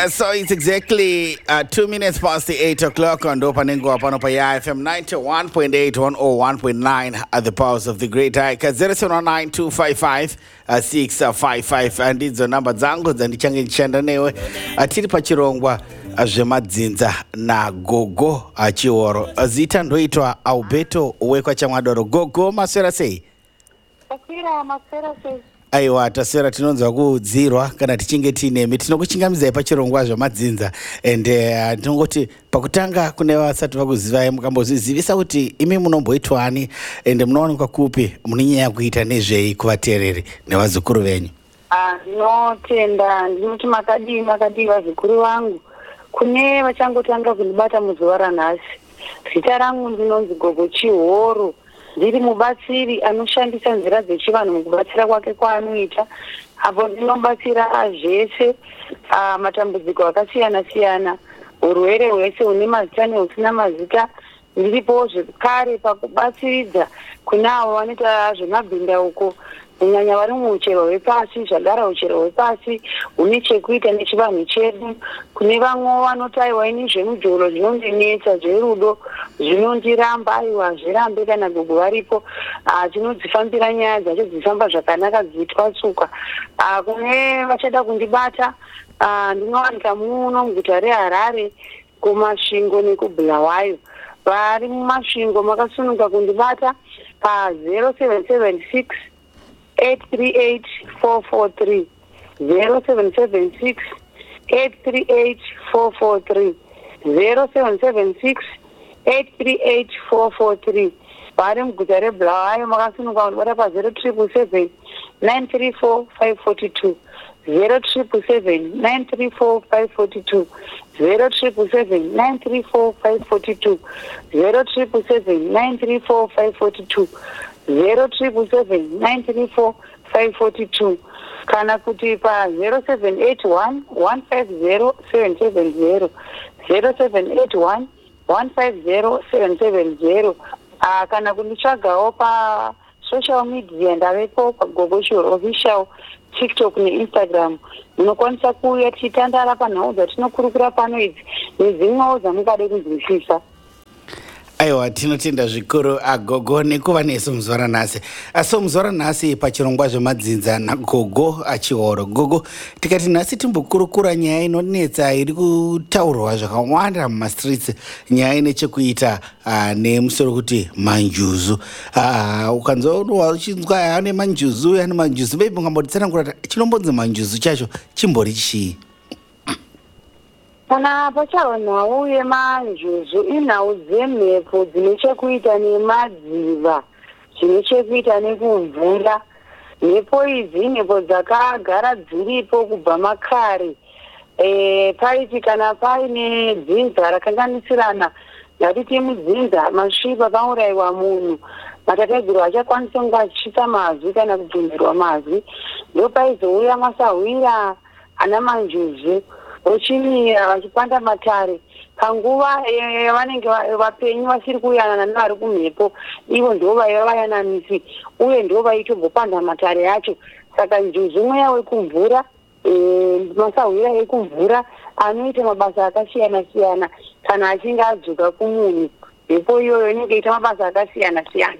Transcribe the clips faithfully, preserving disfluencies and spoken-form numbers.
Uh, so it's exactly uh, two minutes past the eight o'clock on Dopanengo Apanopaya F M ninety-one point eight, one oh one point nine at the powers of the great icon zero seven one nine two five five six five five and idzo namba dzangu dzandichange ndichanda newe atiri pachirongwa zvemadzinza nagogo achioro zita ndoitwa Alberto wekwa chamwadoro. Gogo maswera sei? Akira maswera sei. Aiwa taswera tinonzwa kuudzirwa kana tichinge tinemi tinokuchingamizai pachirongwa zvemadzinza ende uh, tinongoti pakutanga kune vasati vakuzivai mukambozvizivisa kuti imi munomboitwani ende munowanikwa kupi munonyanya kuita nezvei kuvateereri nevazukuru venyu? Ah, ndinotenda ndinoti makadii makadii vazukuru vangu kune vachangotanga kundibata muzuva ranhasi. Zita rangu ndinonzi Gogo Chihoro, ndiri mubatsiri anoshandisa nzira dzechivanhu mukubatsira kwake kwaanoita. Apo ndinobatsira zvese matambudziko akasiyana siyana, urwere hwese hune mazita nehusina mazita. Ndiripo zvekare pakubatsiridza kuna avo vanoita zvemabhindauko, kunyanya vari muuchero hwepasi, zvagara uchero hwepasi hune chekuita nechivanhu chedu. Kune vamwe vanotaiwa ini zvemujoro zvinondinetsa, zverudo zvinondiramba, aiwa zvirambe kana Gogo varipo. Tinodzifambira nyaya dzacho dzifamba zvakanaka dzichitwasuka. Kune vachada kundibata ndinowanika muno muguta reHarare kumasvingo nekubhulawayo. Vari mumasvingo makasununga kundibata pa zero seven seven six eight three eight four four three zero seven seven six eight three eight four four three zero seven seven six eight three eight four four three. Vari muguta rebhulawayo makasununga kundibata pa zero triple seven nine three four five four two zero triple seven nine three four five four two zero triple seven nine three four five four two zero triple seven nine three four five four two zero triple seven nine three four five four two kana kuti pa zero seven eight one one five zero seven seven zero zero seven eight one one five zero seven seven zero. Kana kunditsvagawo pa social media ndavepo pa Gogo Chihoro official, TikTok neInstagram. Munokwanisa kuuya tichitandara panhau dzatinokurukura pano idzi nedzimwewo dzamungade kunzwisisa. Aiwa tinotenda zvikuru agogo nekuva nesu muzuva ranhasi. So muzuva ranhasi pachirongwa zvemadzinza naGogo Chihoro. Gogo, tikati nhasi timbokurukura nyaya inonetsa iri kutaurwa zvakawanda mumastreets, nyaya ine chekuita uh, nemusoro kuti manjuzu. Uh, ukanzwa uchinzwa ane manjuzu ane manjuzu maybe ungambotitsanangura chinombonzi manjuzu chacho chimbori chii? Kana pachava nhau yemanjuzu inhau dzemhepo dzine chekuita nemadziva, zvine chekuita nekumvura. Mhepo idzi imhepo dzakagara dziripo kubva makare. E, paiti kana paine dzinza rakanganisirana, ngatiti mudzinza masviba paurayiwa munhu, matateguru achakwanisa kunge achisa mazwi kana kubvumirwa mazwi, ndopaizouya masahwira ana manjuzu vochimira vachipanda matare panguva yavanenge vapenyu vasiri kuyanana nevari kumhepo, ivo ndo vaiva vayananisi uye ndo vaitombopanda matare acho. Saka njuzu mweya wekumvura, masahwira ekumvura anoita mabasa akasiyana siyana kana achinge adzoka kumunhu. Mhepo iyoyo inenge ita mabasa akasiyana siyana.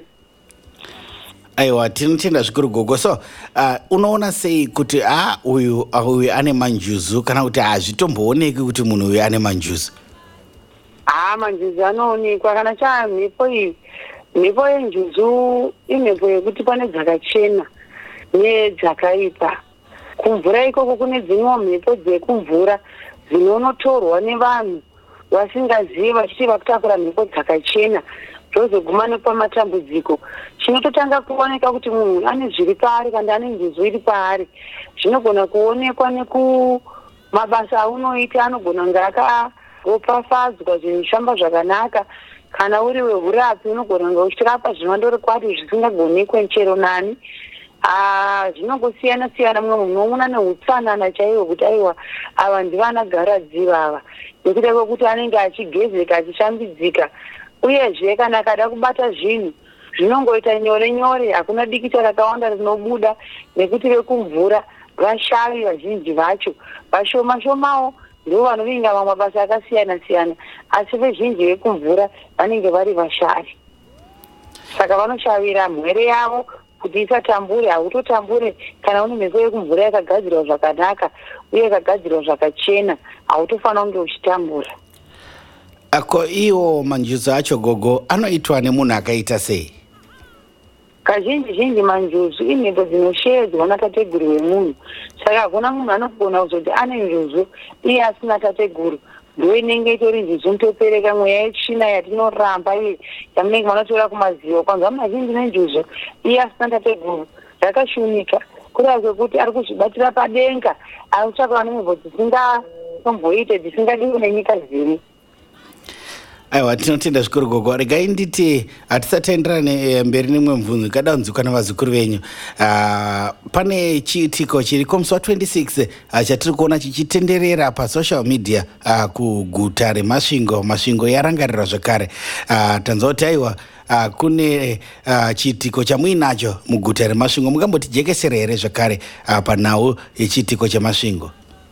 Aiwa tinotenda zvikuru Gogo. So uh, unoona sei kuti ah uyu uyu ane manjuzu kana kuti hazvitombooneki kuti munhu uyu ane manjuzu? Ah, manjuzu anoonekwa kana cha mhepo iyi. Mhepo yenjuzu imhepo yekuti pane dzakachena nedzakaipa. Kumvura ikoko kune dzimwe mhepo dzekumvura dzinonotorwa nevanhu vasingazivi vachiti vakutakura mhepo dzakachena zvozoguma nepamatambudziko. Chinototanga kuoneka kuti munhu ane zviri paari kana ane njuzu iri paari zvinogona kuonekwa nekumabasa aunoita. Anogona kunge akaropafadzwa zvinofamba zvakanaka. Kana uri weurapi unogona kunge uchirapa zvemandorokwati zvisingagonekwe chero nani. Zvinongosiyana siyana. Mumwe munhu unoona neutsanana chaiwo kuti aiwa ava ndivana garadziva ava, nekuda kwekuti anenge achigezeka achishambidzika. Uyezve kana akada kubata zvinhu zvinongoita nyore nyore, hakuna dikita rakawanda rinobuda nekuti vekumvura vashavi vazhinji vacho. Vashoma shomawo ndivo vanovinga mamwe mabasa akasiyana siyana, asi vezhinji vekumvura vanenge vari vashari. Saka vanoshavira mhwere yavo kuti isatambure. Hautotambure kana une mhepo yekumvura yakagadzirwa zvakanaka uye yakagadzirwa zvakachena, hautofanira kunge uchitambura. Ako iwo manjuzu acho gogo anoitwa nemunhu akaita sei? Kazhinji zhinji manjuzu imhepo dzinoshedzwa natateguru wemunhu. Saka hakuna munhu anogona kuzoti ane njuzu iye asina tateguru. Ndo inenge itori njuzu mutopereka mweya yetsvina yatinoramba iye yamunenge manotora kumazivo. Kwanza mazhinji nenjuzu iye asina tateguru zvakashunika. Kureva kwekuti ari kuzvibatira padenga, ari kutsvaka nemhepo dzisingatomboite, dzisingadiwe nenyika ziri. Aiwa, tinotenda zvikuru gogo. Regai nditi hatisataendera mberi nemwe mubvunzo kadanzwika navazukuru venyu. Uh, pane chiitiko chiriko musi wa twenty-six uh, chatiri kuona chichitenderera pasocial media uh, kuguta remasvingo. Masvingo yarangarira zvakare. Uh, tanzwa kuti aiwa uh, kune uh, chiitiko chamuinacho muguta remasvingo. Mungambotijekesera here zvakare uh, panhau yechiitiko chamasvingo?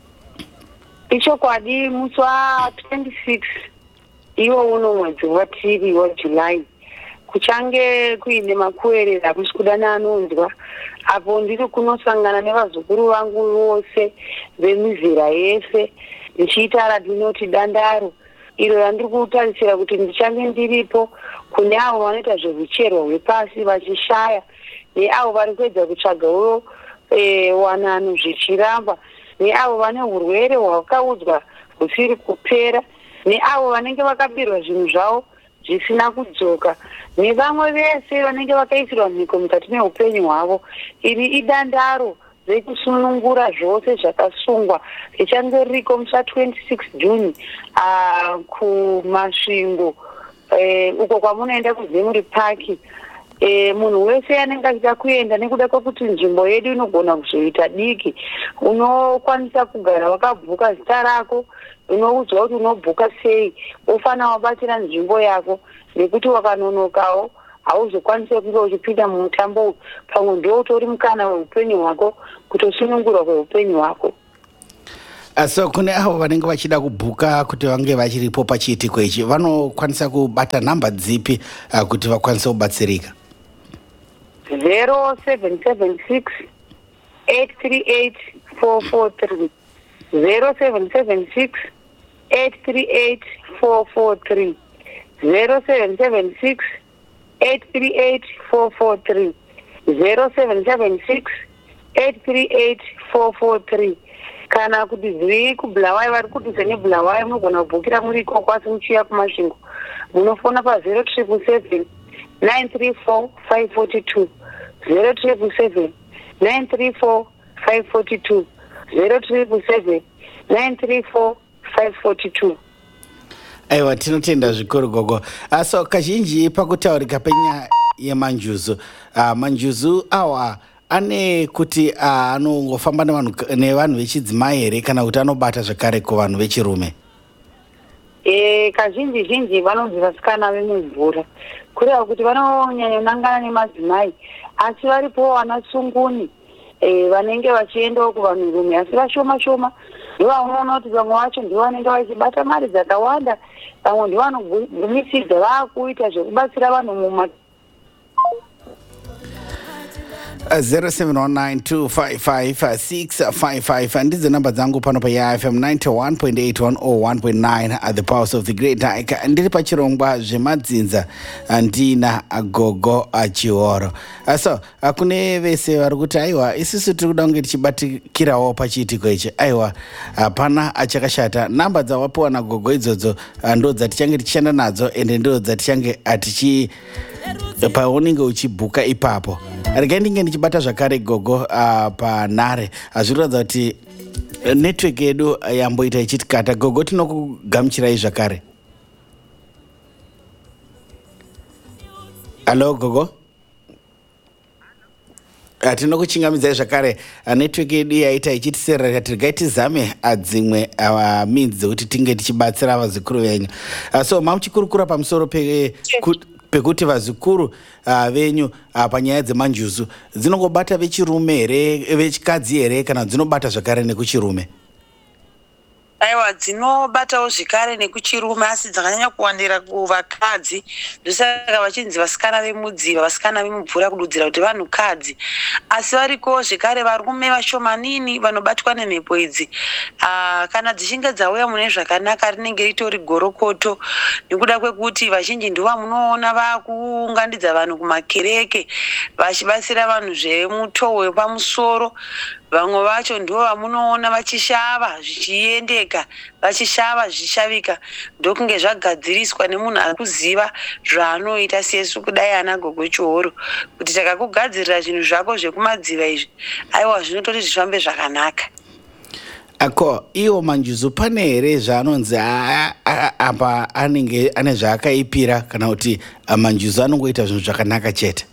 Ichokwadi musi wa twenty-six iwo uno mwedzi watiri waJuly kuchange kuine makuerera kuchikudana anonzwa, apo ndiri kunosangana nevazukuru vangu vose vemizera yese ndichiita radinoti dandaro iro randiri kutarisira kuti ndichange ndiripo kune avo vanoita zvehucherwa hwepasi vachishaya, neavo vari kuedza kutsvagawo e, wanano zvichiramba, neavo vane urwere hwakaudzwa husiri kupera, neavo vanenge vakabirwa zvinhu zvavo zvisina kudzoka, nevamwe vese vanenge vakaisirwa mhiko mukati meupenyu hwavo. Iri idandaro rekusunungura zvose zvakasungwa richange ririko musi wa twenty-six June uh, kumasvingo uh, uko kwamunoenda kuZemuri Park. E, munhu wese anenge achida kuenda nekuda kwekuti nzvimbo yedu inogona kuzoita diki, unokwanisa kugara wakabhuka zita rako, unoudzwa kuti unobhuka sei, ufana wabatira nzvimbo yako, nekuti wakanonokawo hauzokwanisa kunge uchipinda mumutambo pamwe ndo utori mukana weupenyu hwako kutosunungurwa kweupenyu hwako. So kune avo vanenge vachida kubhuka kuti vange vachiripo pachiitiko ichi, vanokwanisa kubata namba dzipi uh, kuti vakwanise kubatsirika? zero seven seven six eight three eight four four three zero seven seven six eight three eight four four three zero seven seven six eight three eight four four three zero seven seven six eight three eight four four three. Kana kuti zviri kuBulawayo vari kudhuze neBulawayo munogona kubhukira muri ikoko, asi muchiuya kumasvingo munofona pa zero triple seven nine three four five four two zero triple seven nine three four five four two zero triple seven nine three four five four two. Aiwa, tinotenda zvikuru gogo. Uh, so kazhinji pakutaurika penya yemanjuzu uh, manjuzu awa ane kuti uh, anongofamba nevanhu nevanhu vechidzimai here kana kuti anobata zvakare kuvanhu vechirume? E, kazhinji zhinji vanonzi vasikana vemumvura, kureva kuti vanonyanya kunangana nemadzimai, asi varipo vana sunguni e, vanenge vachiendawo kuvanhurume, asi vashoma shoma. Ndivo unoona kuti vamwe vacho ndivo vanenge vachibata mari dzakawanda, vamwe ndivo vanogumisidza vaakuita zvekubatsira vanhu muma zero seven one nine two five five six five five ndidzo namba dzangu pano pa F M ninety-one point eight one oh one point nine at the Pulse of the Great Dyke. Ndiri pachirongwa zvemadzinza ndina Gogo Chioro. So kune vese vari kuti aiwa isusu tiri kuda kunge tichibatikirawo pachiitiko ichi, aiwa hapana achakashata. Namba dzawapiwa naGogo idzodzo ndo dzatichange tichishanda nadzo ende ndo dzatichange atichi paunenge uchibhuka ipapo. Regai ndinge ndichibata zvakare Gogo uh, panhare azviratidza kuti network yedu yamboita ichitikata. Gogo, tinokugamuchirai zvakare. Hello Gogo. Uh, tinokuchingamidzai zvakare uh, network yedu yaita ichitiserera kuti regai tizame dzimwe uh, means dzekuti tinge tichibatsira vazukuru venyu. Uh, so mamuchikurukura pamusoro pe ku, pekuti vazukuru uh, venyu uh, panyaya dzemanjuzu dzinongobata vechirume here, vechikadzi here, kana dzinobata zvakare nekuchirume? aiwa dzinobatawo zvekare nekuchirume asi dzakanyanya kuwandira kuvakadzi ndosaka vachinzi vasikana vemudziva vasikana vemubvura kududzira kuti vanhukadzi asi varikowo zvekare varume vashomanini vanobatwa nemhepo idzi. Uh, kana dzichinge dzauya mune zvakanaka rinenge ritori gorokoto nekuda kwekuti vazhinji ndivo munoona vakuunganidza vanhu kumakereke vachibatsira vanhu zvemutoo wepamusoro. Vamwe vacho ndivo vamunoona vachishava zvichiendeka vachishava zvichishavika ndokunge zvagadziriswa nemunhu ari kuziva zvaanoita sesu kudai ana Gogo Chihoro kuti takakugadzirira zvinhu zvako zvekumadziva izvi aiwa zvinototi zvifambe zvakanaka. Ako iwo Manjuzu pane here zvaanonzi apa anenge ane zvaakaipira kana kuti Manjuzu anongoita zvinhu zvakanaka chete?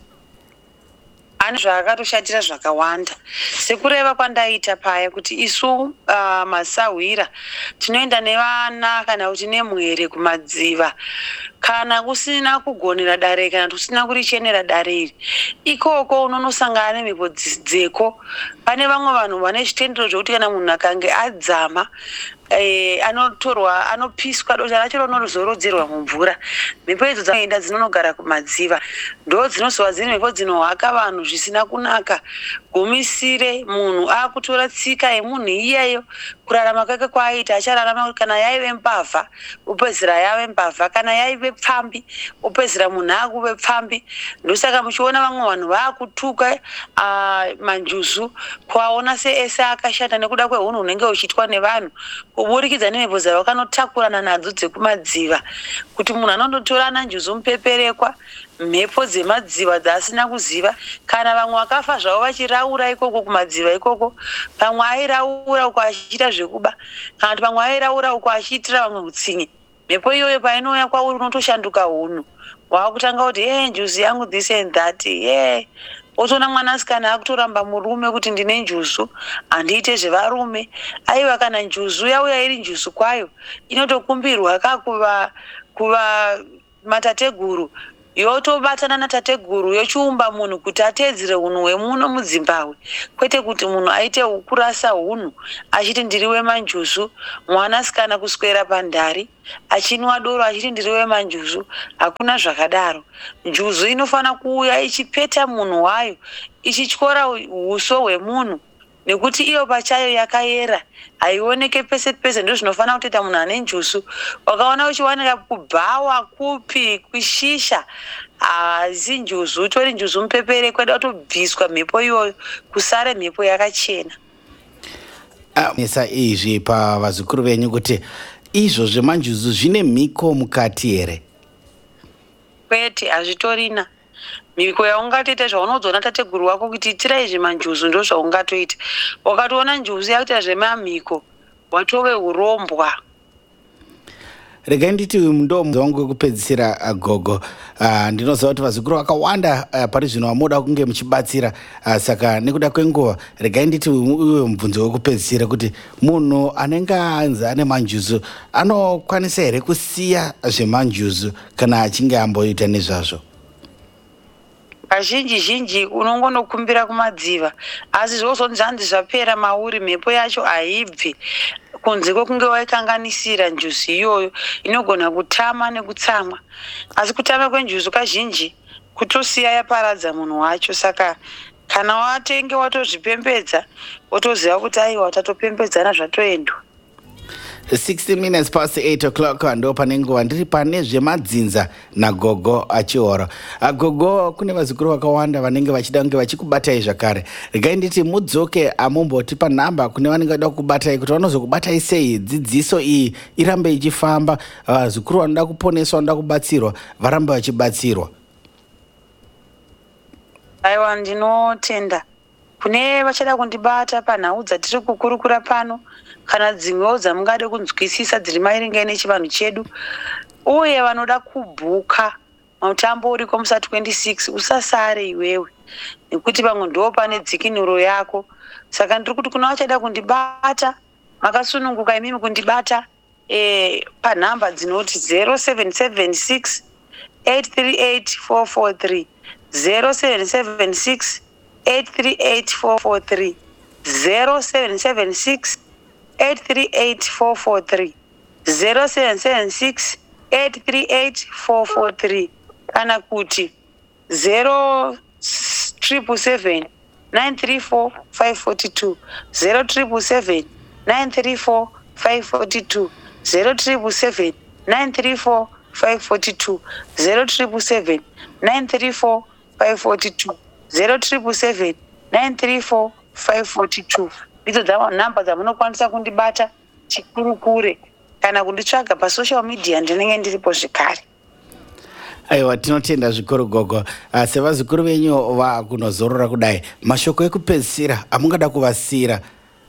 Ane zvaakatoshatira zvakawanda sekureva kwandaita paya kuti isu uh, masahwira tinoenda nevana kana kuti nemwere kumadziva kana kusina kugonera dare kana tusina kurichenera dare iri ikoko unonosangana nemhepo dzeko. Pane vamwe vanhu vane zvitendero zvokuti kana munhu akange adzama Eh, anotorwa anopiswa dota racho rinozorodzerwa mumvura. Mhepo idzo dzinoenda dzinonogara kumadziva ndo dzinozova dzine mhepo dzinohwaka vanhu zvisina kunaka. Gumisire munhu akutora tsika yemunhu iyeyo kurarama kwake kwaaita achararama kana yaive mbavha upezera yave mbavha kana yaive pfambi upezera munhu akuve pfambi. Ndosaka muchiona vamwe vanhu vaakutuka uh, Manjuzu kwaona seese akashata nekuda kweunhu hunenge huchiitwa nevanhu kuburikidza nemhepo dzavakanotakurana nadzo dzekumadziva kuti munhu anondotora Nanjuzu mupeperekwa mhepo dzemadziva dzaasina kuziva. Kana vamwe vakafa zvavo vachiraura ikoko kumadziva ikoko pamwe airaura uko achiita zvekuba kana kuti pamwe airaura uko achiitira vamwe utsinye. Mhepo iyoyo painouya kwauri unotoshanduka hunhu waakutanga kuti hey Njuzu yangu this and that yeah. Otoona mwanasikana akutoramba murume kuti ndine Njuzu handiite zvevarume. Aiwa kana Njuzu yauya iri Njuzu kwayo inotokumbirwa kakuva kuva matateguru yotobatana natateguru yochiumba munhu kuti ateedzere hunhu hwemuno muZimbabwe kwete kuti munhu aite ukurasa hunhu achiti ndiriwe Manjuzu. Mwanasikana kuswera pandari achinwa doro achiti ndiriwe Manjuzu hakuna zvakadaro. Njuzu inofana kuuya ichipeta munhu wayo ichityora uso hwemunhu nekuti iyo pachayo yakayera haioneke pese pese. Ndo zvinofana kutoita munhu ane Njuzu wakaona uchiwanika kubhawa kupi kushisha asi Njuzu utori Njuzu mupepere kweda kutobviswa mhepo iyoyo kusare mhepo yakachena. Nesa izvi pavazukuru venyu kuti izvo zveManjuzu zvine mhiko mukati here? Kwete hazvitorina mhiko yaungatoita zvaunodzona tateguru wako kuti itira izvi Manjuzu ndo zvaungatoita. Wakatoona Njuzu yakuita zvemamhiko watove urombwa. Regai nditi ndo wangu wekupedzisira Gogo. Uh, ndinoziva kuti vazukuru vakawanda uh, pari zvino vamoda kunge muchibatsira uh, saka nekuda kwenguva regai nditi uwe mubvunzo wekupedzisira kuti munhu anenge anzi ane Manjuzu anokwanisa here kusiya zveManjuzu kana achinge amboita nezvazvo? Kazhinji zhinji unongonokumbira kumadziva asi zvozonzi hanzi zvapera mauri mhepo yacho haibvi kunze kwokunge waikanganisira Njuzu iyoyo inogona kutama nekutsamwa. Asi kutama kweNjuzu kazhinji kutosiya yaparadza munhu wacho. Saka kana watenge watozvipembedza wotoziva kuti aiwa tatopembedzana zvatoendwa. sixty minutes past eight o'clock ndo pane nguva ndiri pane zvemadzinza naGogo Chihoro. Gogo, kune vazukuru vakawanda vanenge vachida kunge vachikubatai zvakare. Regai nditi mudzoke amumboti panhamba kune vanenge vada kukubatai kuti vanozokubatai sei dzidziso iyi irambe ichifamba, vazukuru vanoda kuponeswa vanoda kubatsirwa varambe vachibatsirwa. Aiwa ndinotenda kune vachada kundibata panhau dzatiri kukurukura pano kana dzimwewo dzamungade kunzwisisa dziri maringe nechivanhu chedu uye vanoda kubhuka mutambo uriko musa twenty-six usasare iwewe nekuti pamwe ndo pane dzikinuro yako. Saka ndiri kuti kuna vachada kundibata makasununguka imimi kundibata eh, panhamba dzinoti zero seven seven six eight three eight four four three zero seven seven six eight three eight four four three zero seven seven six eight three eight four four three zero seven seven six eight three eight four four three kana kuti zero triple seven nine three four five four two zero triple seven nine three four five four two zero triple seven nine three four five four two zero triple seven nine three four five four two zero triple seven nine three four five four two ndidzo namba dzamunokwanisa kundibata chikuru kure kana kunditsvaga pasocial media ndinenge ndiripo zvekare. Aiwa, tinotenda zvikuru gogo. Uh, sevazukuru venyu vakunozorora kudai, mashoko ekupedzisira amungada kuvasira?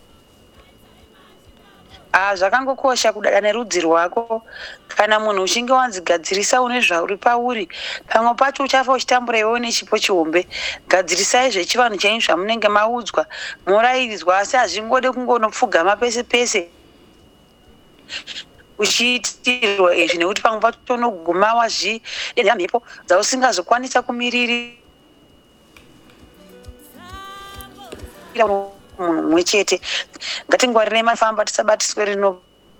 Ah, zvakangokosha kudada nerudzi rwako. Kana munhu uchinge wanzigadzirisa une zvauri pauri, pamwe pacho uchafa uchitambura iwe nechipo chihombe. Gadzirisai zvechivanhu chenyu zvamunenge maudzwa, murairizwa, asi hazvingode kungonopfugama pese pese uchiitirwa izvi, nekuti pamwe pacho unoguma wazvidenda mhepo dzausingazokwanisa kumiriri munhu mumwe chete. Ngatingwarire mafamba tisabatiswe rino.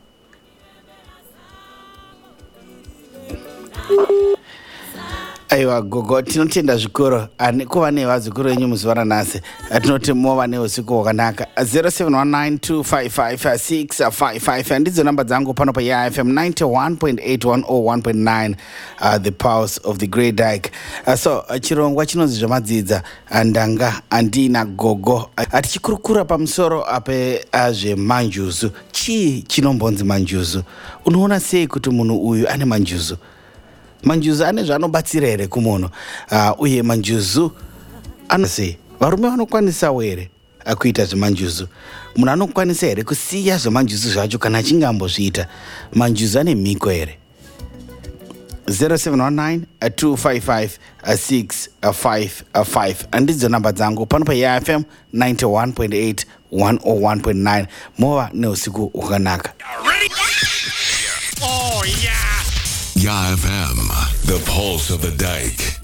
Aiwa gogo, tinotenda zvikuru kuva nevazukuru venyu muzuva ranhasi. Tinoti mova neusiku hwakanaka. zero seven one nine two five five six five five ndidzo namba dzangu pano pa I F M ninety-one point eight one oh one point nine, uh, the pulse of the Great Dyke. Uh, so uh, chirongwa chinonzi zvamadzidza ndanga andina gogo. Uh, tichikurukura pamusoro ape uh, zvemanjuzu. Chii chinombonzi manjuzu? Unoona sei kuti munhu uyu ane manjuzu? Manjuzu ane zvanobatsira here kumunhu? Uh, uye manjuzu anose varume vanokwanisa here kuita zvemanjuzu? Munhu anokwanisa here kusiya zvemanjuzu zvacho kana achinge ambozviita? Manjuzu ane mhiko here? zero seven one nine two five five six five five ndidzo namba dzangu pano pa I F M ninety-one point eight one oh one point nine. Mova neusiku hwakanaka. Oh yeah. I F M, the pulse of the Dyke.